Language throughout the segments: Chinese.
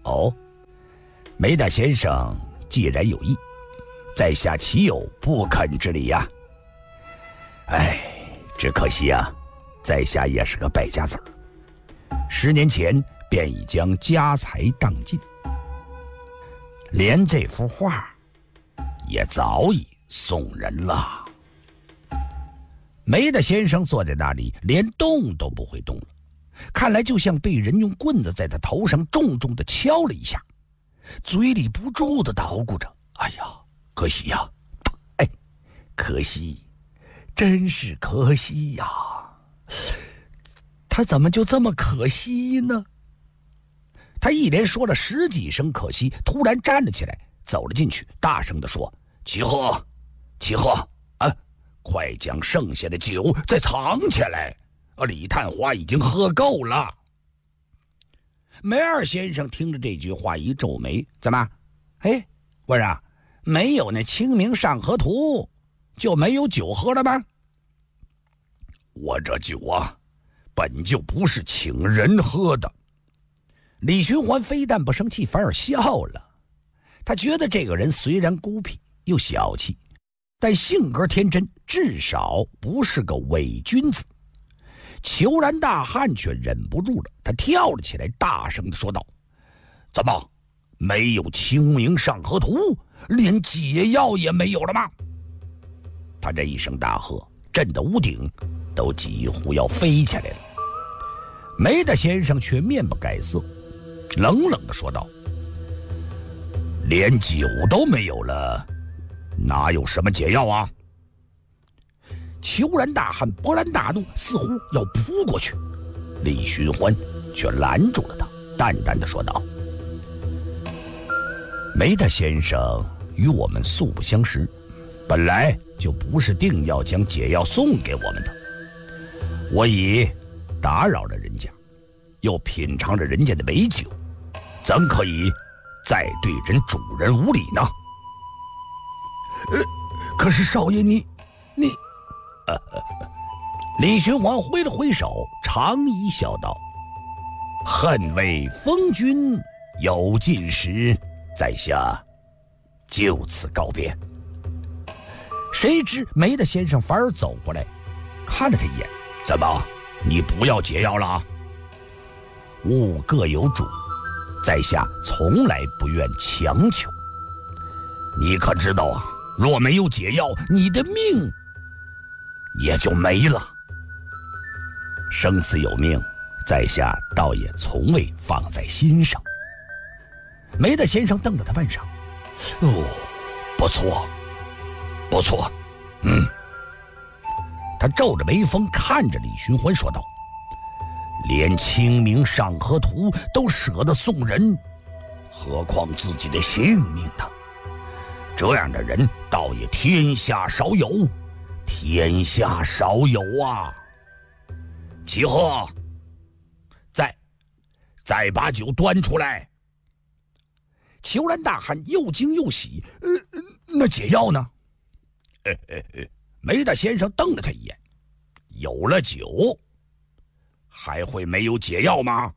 哦，梅大先生既然有意，在下岂有不肯之理呀？哎，只可惜啊，在下也是个败家子儿，10年前便已将家财荡尽，连这幅画也早已送人了。梅大先生坐在那里，连动都不会动了，看来就像被人用棍子在他头上重重地敲了一下，嘴里不住地捣鼓着：“哎呀，可惜呀，哎，可惜，真是可惜呀！他怎么就这么可惜呢？”他一连说了10几声可惜，突然站了起来，走了进去，大声地说：“齐贺，齐贺啊，快将剩下的酒再藏起来，李探花已经喝够了。”梅二先生听着这句话一皱眉：“怎么？哎，我说啊，没有那清明上河图，就没有酒喝了吗？”“我这酒啊，本就不是请人喝的。”李寻欢非但不生气，反而笑了。他觉得这个人虽然孤僻又小气，但性格天真，至少不是个伪君子。虬髯大汉却忍不住了，他跳了起来，大声地说道：“怎么，没有清明上河图，连解药也没有了吗？”他这一声大喝，震得屋顶都几乎要飞起来了。梅大先生却面不改色，冷冷地说道：“连酒都没有了，哪有什么解药啊？”虬髯大汉勃然大怒，似乎要扑过去，李寻欢却拦住了他，淡淡的说道：“梅大先生与我们素不相识，本来就不是定要将解药送给我们的。我已打扰了人家，又品尝了人家的美酒，怎可以再对主人无礼呢？”“可是少爷你……”李寻欢挥了挥手，长揖笑道：“恨为封君有尽时，在下就此告别。”谁知梅大先生反而走过来，看了他一眼：“怎么，你不要解药了？物各有主，在下从来不愿强求。你可知道啊，若没有解药，你的命也就没了。生死有命，在下倒也从未放在心上。”梅大先生瞪了他半晌：“哦，不错，不错，他皱着眉峰看着李寻欢说道：“连清明上河图都舍得送人，何况自己的性命呢？这样的人倒也天下少有，天下少有啊！齐贺，再把酒端出来。”虬髯大汉又惊又喜：“那解药呢？”梅大先生瞪了他一眼：“有了酒，还会没有解药吗？”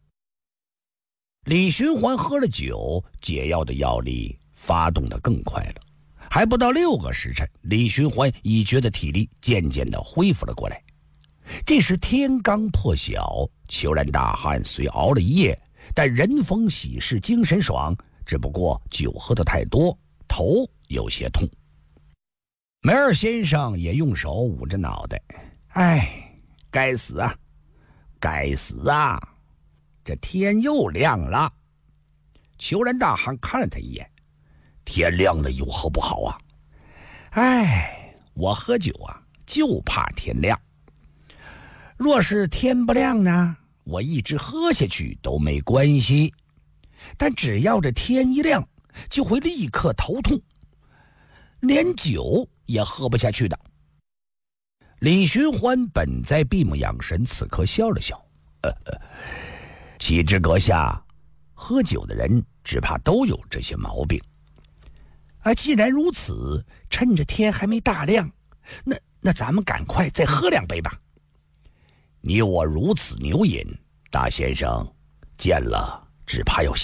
李寻欢喝了酒，解药的药力发动得更快了。还不到6个时辰，李寻欢已觉得体力渐渐地恢复了过来。这时天刚破晓，虬髯大汉虽熬了一夜，但人逢喜事精神爽，只不过酒喝得太多，头有些痛。梅二先生也用手捂着脑袋：“哎，该死啊，该死啊！这天又亮了。”虬髯大汉看了他一眼：“天亮了有何不好啊？”“哎，我喝酒啊，就怕天亮。若是天不亮呢，我一直喝下去都没关系，但只要这天一亮，就会立刻头痛，连酒也喝不下去的。”李寻欢本在闭目养神，此刻笑了笑：“启知阁下，喝酒的人只怕都有这些毛病。既然如此，趁着天还没大亮，那咱们赶快再喝2杯吧。你我如此牛饮，大先生见了只怕要